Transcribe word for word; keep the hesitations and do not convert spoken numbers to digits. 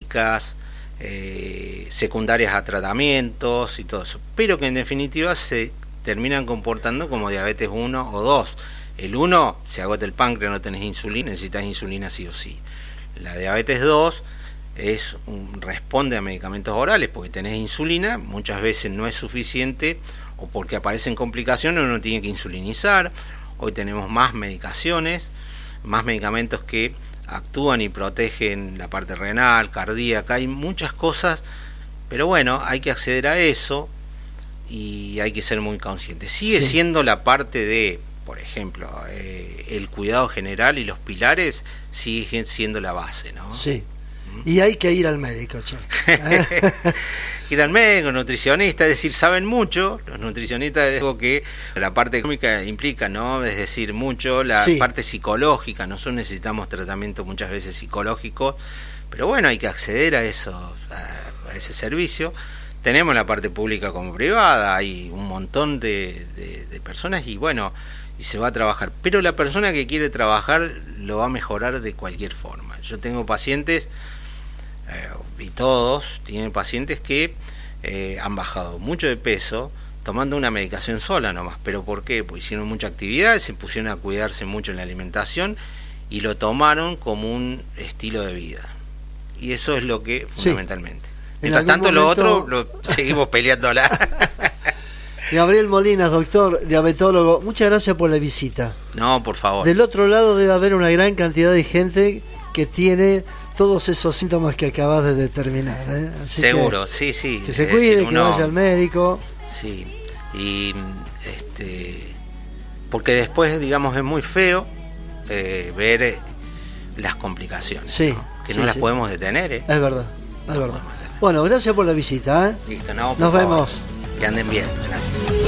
médicas, eh, secundarias a tratamientos y todo eso, pero que en definitiva se terminan comportando como diabetes uno o dos. El uno, se agota el páncreas, no tenés insulina, necesitas insulina sí o sí. La diabetes dos es un, responde a medicamentos orales porque tenés insulina, muchas veces no es suficiente o porque aparecen complicaciones uno tiene que insulinizar. Hoy tenemos más medicaciones, más medicamentos que actúan y protegen la parte renal, cardíaca, hay muchas cosas, pero bueno, hay que acceder a eso y hay que ser muy consciente. Sigue sí. siendo la parte de, por ejemplo, eh, el cuidado general y los pilares siguen siendo la base, ¿no? Sí. Y hay que ir al médico, che. Ir al médico, nutricionista, es decir, saben mucho, los nutricionistas, es algo que la parte económica implica, ¿no? Es decir, mucho, la sí. parte psicológica, nosotros necesitamos tratamiento muchas veces psicológico, pero bueno, hay que acceder a eso, a, a ese servicio. Tenemos la parte pública como privada, hay un montón de, de, de personas y bueno, y se va a trabajar, pero la persona que quiere trabajar lo va a mejorar de cualquier forma. Yo tengo pacientes, eh, y todos tienen pacientes que eh, han bajado mucho de peso tomando una medicación sola nomás. ¿Pero por qué? Pues hicieron mucha actividad, se pusieron a cuidarse mucho en la alimentación y lo tomaron como un estilo de vida. Y eso es lo que fundamentalmente. Sí. Mientras tanto momento... lo otro lo seguimos peleándola. Gabriel Molinas, doctor diabetólogo, muchas gracias por la visita. No, por favor. Del otro lado debe haber una gran cantidad de gente que tiene todos esos síntomas que acabas de determinar, ¿eh? Así seguro, que, sí, sí. Que se cuide, decir, uno, que vaya al médico. Sí, y este, porque después, digamos, es muy feo eh, ver eh, las complicaciones, sí, ¿no? Que sí, no las sí. podemos detener, ¿eh? Es verdad, es verdad. Bueno, gracias por la visita, ¿eh? Listo, no, por Nos favor. vemos. Que anden bien, gracias.